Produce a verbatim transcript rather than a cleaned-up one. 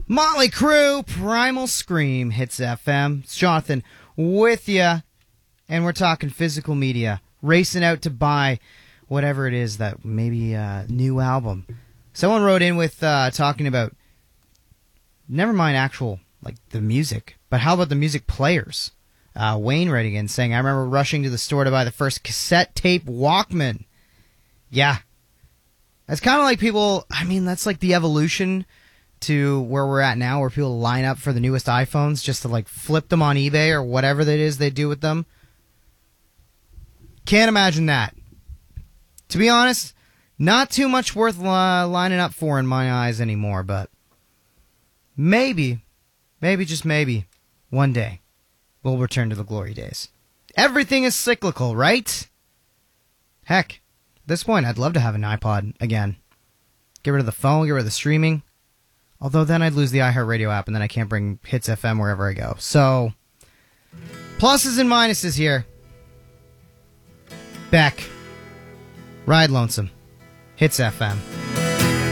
Motley Crue, Primal Scream, Hits F M. It's Jonathan with you, and we're talking physical media. Racing out to buy whatever it is that maybe a new album. Someone wrote in with uh, talking about, never mind actual, like the music, but how about the music players? Uh, Wayne writing in saying, I remember rushing to the store to buy the first cassette tape Walkman. Yeah. That's kind of like people, I mean, that's like the evolution to where we're at now, where people line up for the newest iPhones just to like flip them on eBay or whatever that is they do with them. Can't imagine that. To be honest, not too much worth uh, lining up for in my eyes anymore, but maybe, maybe just maybe, one day we'll return to the glory days. Everything is cyclical, right? Heck, at this point, I'd love to have an iPod again. Get rid of the phone, get rid of the streaming. Although then I'd lose the iHeartRadio app, and then I can't bring Hits F M wherever I go. So, pluses and minuses here. Beck, Ride Lonesome, Hits F M.